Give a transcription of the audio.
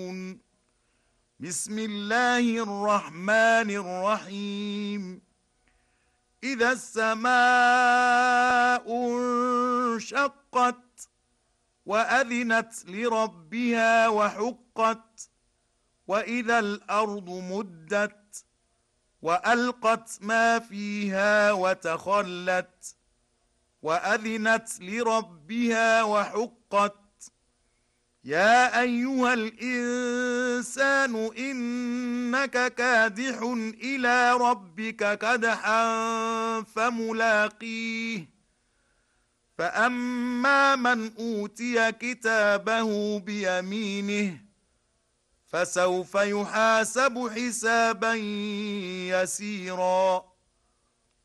بسم الله الرحمن الرحيم إذا السماء انشقت وأذنت لربها وحقت وإذا الأرض مدت وألقت ما فيها وتخلت وأذنت لربها وحقت يا أيها الإنسان إنك كادح إلى ربك كدحا فملاقيه فأما من أوتي كتابه بيمينه فسوف يحاسب حسابا يسيرا